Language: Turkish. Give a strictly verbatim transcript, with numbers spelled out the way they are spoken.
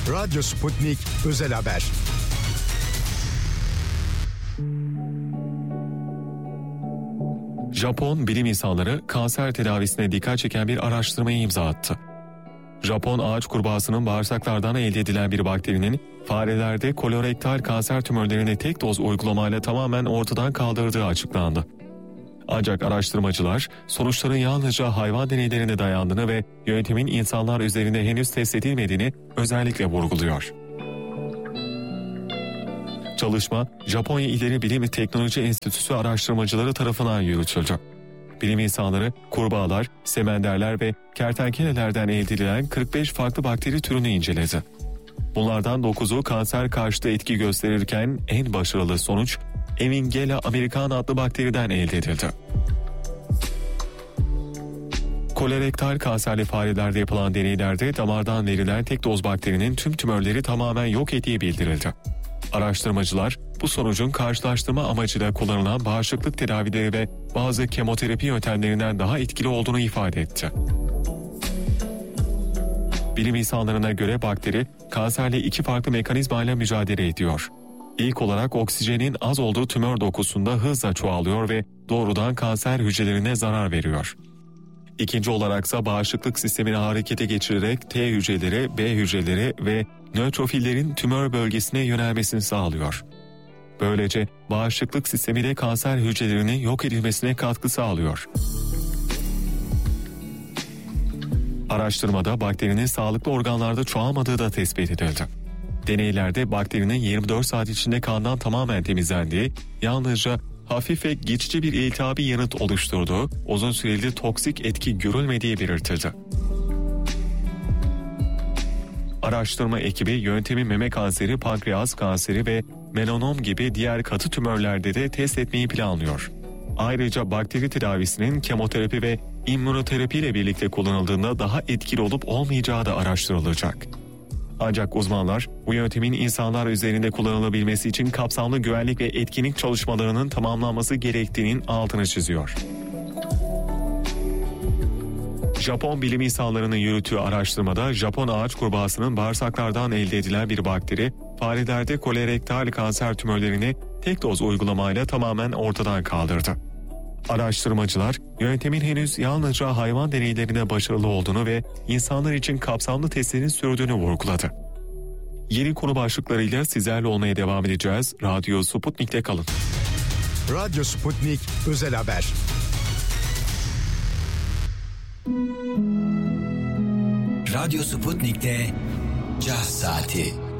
Radyo Sputnik Özel Haber. Japon bilim insanları kanser tedavisine dikkat çeken bir araştırmayı imza attı. Japon ağaç kurbağasının bağırsaklardan elde edilen bir bakterinin farelerde kolorektal kanser tümörlerini tek doz uygulamayla tamamen ortadan kaldırdığı açıklandı. Ancak araştırmacılar sonuçların yalnızca hayvan deneylerine dayandığını ve yöntemin insanlar üzerinde henüz test edilmediğini özellikle vurguluyor. Çalışma, Japonya İleri Bilim ve Teknoloji Enstitüsü araştırmacıları tarafından yürütüldü. Bilim insanları, kurbağalar, semenderler ve kertenkelelerden elde edilen kırk beş farklı bakteri türünü inceledi. Bunlardan dokuzu kanser karşıtı etki gösterirken en başarılı sonuç, Ewingella americana adlı bakteriden elde edildi. Kolorektal kanserli farelerde yapılan deneylerde damardan verilen tek doz bakterinin tüm tümörleri tamamen yok ettiği bildirildi. Araştırmacılar bu sonucun karşılaştırma amacıyla kullanılan bağışıklık tedavileri ve bazı kemoterapi yöntemlerinden daha etkili olduğunu ifade etti. Bilim insanlarına göre bakteri kanserle iki farklı mekanizmayla mücadele ediyor. İlk olarak oksijenin az olduğu tümör dokusunda hızla çoğalıyor ve doğrudan kanser hücrelerine zarar veriyor. İkinci olaraksa bağışıklık sistemini harekete geçirerek T hücreleri, B hücreleri ve nötrofillerin tümör bölgesine yönelmesini sağlıyor. Böylece bağışıklık sistemi de kanser hücrelerinin yok edilmesine katkı sağlıyor. Araştırmada bakterinin sağlıklı organlarda çoğalmadığı da tespit edildi. Deneylerde bakterinin yirmi dört saat içinde kandan tamamen temizlendiği, yalnızca hafif ve geçici bir iltihabi yanıt oluşturduğu, uzun süreli toksik etki görülmediği belirtildi. Araştırma ekibi yöntemi meme kanseri, pankreas kanseri ve melanom gibi diğer katı tümörlerde de test etmeyi planlıyor. Ayrıca bakteri tedavisinin kemoterapi ve immünoterapi ile birlikte kullanıldığında daha etkili olup olmayacağı da araştırılacak. Ancak uzmanlar bu yöntemin insanlar üzerinde kullanılabilmesi için kapsamlı güvenlik ve etkinlik çalışmalarının tamamlanması gerektiğinin altını çiziyor. Japon bilim insanlarının yürüttüğü araştırmada Japon ağaç kurbağasının bağırsaklardan elde edilen bir bakteri, farelerde kolorektal kanser tümörlerini tek doz uygulamayla tamamen ortadan kaldırdı. Araştırmacılar, yöntemin henüz yalnızca hayvan deneylerine başarılı olduğunu ve insanlar için kapsamlı testlerin sürdüğünü vurguladı. Yeni konu başlıklarıyla sizlerle olmaya devam edeceğiz. Radyo Sputnik'te kalın. Radyo Sputnik Özel Haber. Radyo Sputnik'te Caz Saati.